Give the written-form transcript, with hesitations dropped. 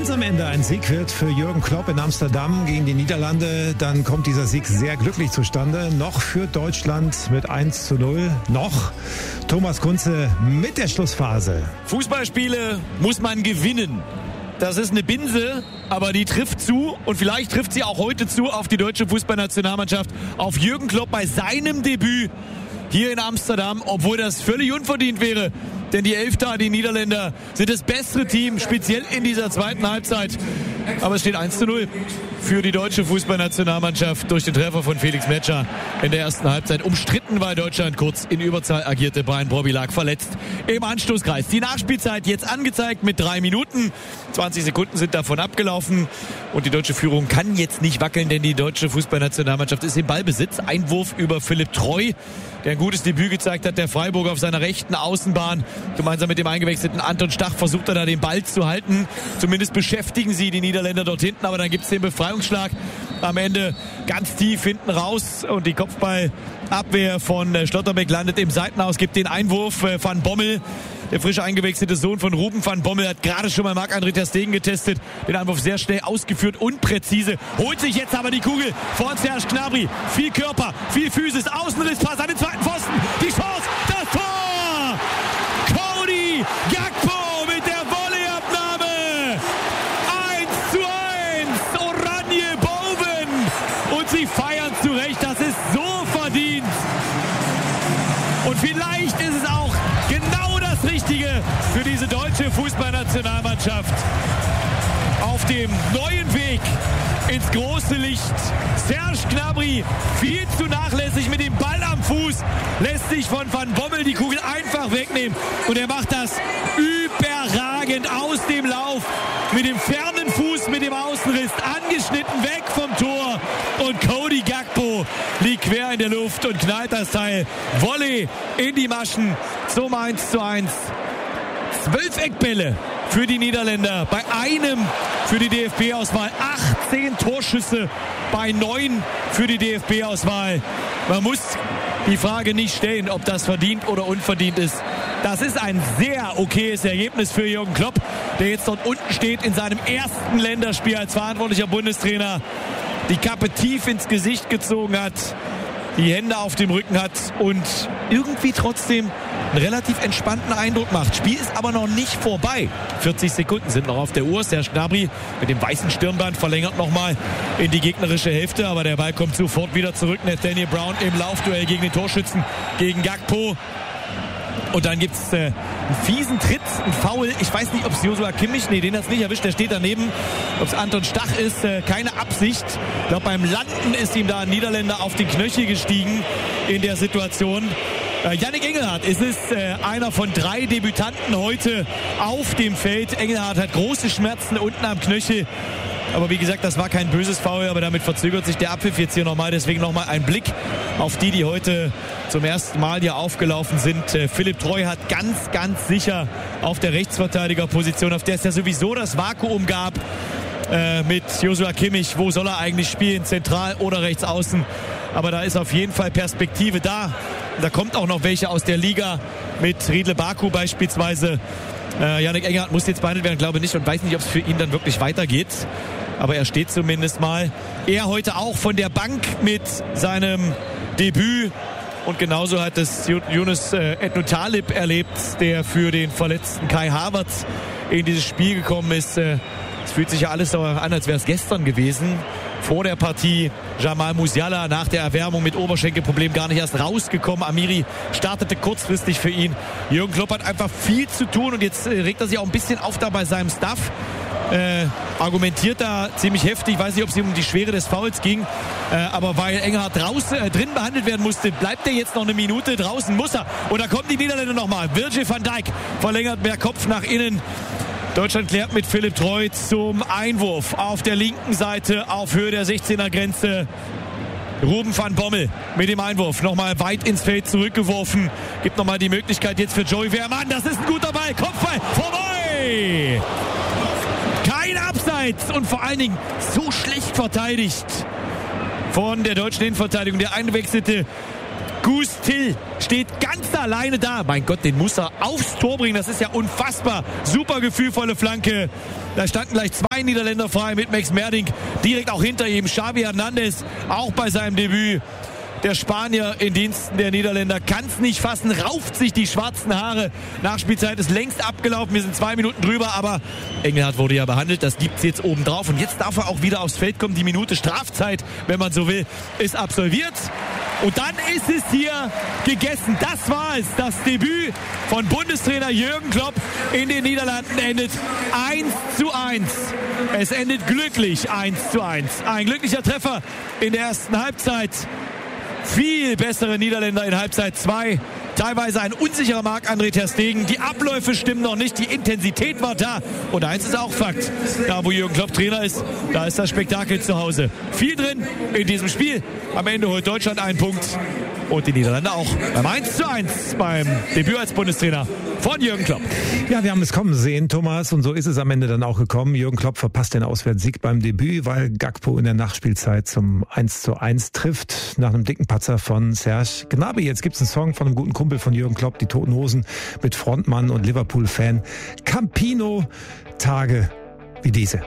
es am Ende ein Sieg wird für Jürgen Klopp in Amsterdam gegen die Niederlande, dann kommt dieser Sieg sehr glücklich zustande. Noch führt Deutschland mit 1:0. Noch Thomas Kunze mit der Schlussphase. Fußballspiele muss man gewinnen. Das ist eine Binse, aber die trifft zu und vielleicht trifft sie auch heute zu auf die deutsche Fußballnationalmannschaft, auf Jürgen Klopp bei seinem Debüt hier in Amsterdam, obwohl das völlig unverdient wäre. Denn die Elfter, die Niederländer, sind das bessere Team, speziell in dieser zweiten Halbzeit. Aber es steht 1:0 für die deutsche Fußballnationalmannschaft durch den Treffer von Felix Metscher in der ersten Halbzeit. Umstritten, weil Deutschland kurz in Überzahl agierte. Brian Brobby lag verletzt im Anstoßkreis. Die Nachspielzeit jetzt angezeigt mit 3 Minuten. 20 Sekunden sind davon abgelaufen. Und die deutsche Führung kann jetzt nicht wackeln, denn die deutsche Fußballnationalmannschaft ist im Ballbesitz. Einwurf über Philipp Treu, der ein gutes Debüt gezeigt hat. Der Freiburger auf seiner rechten Außenbahn. Gemeinsam mit dem eingewechselten Anton Stach versucht er da den Ball zu halten. Zumindest beschäftigen sie die Niederländer dort hinten. Aber dann gibt es den Befreiungsschlag am Ende ganz tief hinten raus. Und die Kopfballabwehr von Schlotterbeck landet im Seitenhaus. Gibt den Einwurf Van Bommel. Der frisch eingewechselte Sohn von Ruben van Bommel hat gerade schon mal Marc-André ter Stegen getestet. Den Einwurf sehr schnell ausgeführt und präzise. Holt sich jetzt aber die Kugel von Serge Gnabry. Viel Körper, viel Physis. Außenrisspass an den zweiten Pfosten. Die Chance, das Tor! Cody Gakpo mit der Volleyabnahme. 1:1. Oranje Boven. Und sie feiern zu Recht. Das ist so verdient. Und vielleicht ist es auch genau das Richtige für diese deutsche Fußballnationalmannschaft. Auf dem neuen Weg ins große Licht. Serge Gnabry viel zu nachlässig mit dem Ball am Fuß. Lässt sich von Van Bommel die Kugel einfach wegnehmen. Und er macht das überragend aus dem Lauf. Mit dem fernen Fuß, mit dem Außenriss. Angeschnitten weg vom Tor. Und Cody Gakpo liegt quer in der Luft und knallt das Teil. Volley in die Maschen zum 1:1. 12 Eckbälle für die Niederländer. Bei einem für die DFB-Auswahl. 18 Torschüsse bei 9 für die DFB-Auswahl. Man muss die Frage nicht stellen, ob das verdient oder unverdient ist. Das ist ein sehr okayes Ergebnis für Jürgen Klopp, der jetzt dort unten steht in seinem ersten Länderspiel als verantwortlicher Bundestrainer. Die Kappe tief ins Gesicht gezogen hat, die Hände auf dem Rücken hat und irgendwie trotzdem einen relativ entspannten Eindruck macht. Spiel ist aber noch nicht vorbei. 40 Sekunden sind noch auf der Uhr. Serge Gnabry mit dem weißen Stirnband verlängert nochmal in die gegnerische Hälfte, aber der Ball kommt sofort wieder zurück. Nathaniel Brown im Laufduell gegen den Torschützen, gegen Gakpo. Und dann gibt es einen fiesen Tritt, einen Foul. Ich weiß nicht, ob es Joshua Kimmich, den hat es nicht erwischt, der steht daneben. Ob es Anton Stach ist, keine Absicht. Ich glaube, beim Landen ist ihm da ein Niederländer auf den Knöchel gestiegen in der Situation. Yannick Engelhardt ist es, einer von 3 Debütanten heute auf dem Feld. Engelhardt hat große Schmerzen unten am Knöchel. Aber wie gesagt, das war kein böses Foul, aber damit verzögert sich der Abpfiff jetzt hier nochmal. Deswegen nochmal ein Blick auf die heute zum ersten Mal hier aufgelaufen sind. Philipp Treu hat ganz, ganz sicher auf der Rechtsverteidigerposition, auf der es ja sowieso das Vakuum gab, mit Joshua Kimmich. Wo soll er eigentlich spielen? Zentral oder rechts außen? Aber da ist auf jeden Fall Perspektive da. Da kommt auch noch welche aus der Liga mit Riedle Baku beispielsweise. Yannick Engelhardt muss jetzt behandelt werden, glaube nicht, und weiß nicht, ob es für ihn dann wirklich weitergeht. Aber er steht zumindest mal. Er heute auch von der Bank mit seinem Debüt. Und genauso hat es Yunus Etnou-Talib erlebt, der für den verletzten Kai Havertz in dieses Spiel gekommen ist. Es fühlt sich ja alles so an, als wäre es gestern gewesen. Vor der Partie Jamal Musiala nach der Erwärmung mit Oberschenkelproblem gar nicht erst rausgekommen. Amiri startete kurzfristig für ihn. Jürgen Klopp hat einfach viel zu tun und jetzt regt er sich auch ein bisschen auf da bei seinem Staff. Argumentiert da ziemlich heftig. Ich weiß nicht, ob es um die Schwere des Fouls ging. Aber weil Engelhardt drin behandelt werden musste, bleibt er jetzt noch eine Minute draußen. Muss er. Und da kommen die Niederländer nochmal. Virgil van Dijk verlängert mehr Kopf nach innen. Deutschland klärt mit Philipp Treu zum Einwurf auf der linken Seite auf Höhe der 16er Grenze. Ruben van Bommel mit dem Einwurf nochmal weit ins Feld zurückgeworfen. Gibt nochmal die Möglichkeit jetzt für Joey Wehrmann. Das ist ein guter Ball. Kopfball vorbei. Kein Abseits und vor allen Dingen so schlecht verteidigt von der deutschen Innenverteidigung. Der eingewechselte Guus Till steht ganz alleine da. Mein Gott, den muss er aufs Tor bringen. Das ist ja unfassbar. Super gefühlvolle Flanke. Da standen gleich 2 Niederländer frei mit Max Merdink. Direkt auch hinter ihm Xavi Hernandez, auch bei seinem Debüt. Der Spanier in Diensten der Niederländer kann es nicht fassen, rauft sich die schwarzen Haare. Nachspielzeit ist längst abgelaufen, wir sind 2 Minuten drüber, aber Engelhardt wurde ja behandelt, das gibt's jetzt oben drauf. Und jetzt darf er auch wieder aufs Feld kommen. Die Minute Strafzeit, wenn man so will, ist absolviert. Und dann ist es hier gegessen. Das war es. Das Debüt von Bundestrainer Jürgen Klopp in den Niederlanden endet 1:1. Es endet glücklich 1:1. Ein glücklicher Treffer in der ersten Halbzeit. Viel bessere Niederländer in Halbzeit 2. Teilweise ein unsicherer Marc-André ter Stegen. Die Abläufe stimmen noch nicht, die Intensität war da. Und eins ist auch Fakt. Da, wo Jürgen Klopp Trainer ist, da ist das Spektakel zu Hause. Viel drin in diesem Spiel. Am Ende holt Deutschland einen Punkt. Und die Niederlande auch beim 1:1 beim Debüt als Bundestrainer von Jürgen Klopp. Ja, wir haben es kommen sehen, Thomas, und so ist es am Ende dann auch gekommen. Jürgen Klopp verpasst den Auswärtssieg beim Debüt, weil Gakpo in der Nachspielzeit zum 1:1 trifft, nach einem dicken Patzer von Serge Gnabry. Jetzt gibt's einen Song von einem guten Kumpel von Jürgen Klopp, die Toten Hosen, mit Frontmann und Liverpool-Fan Campino. Tage wie diese.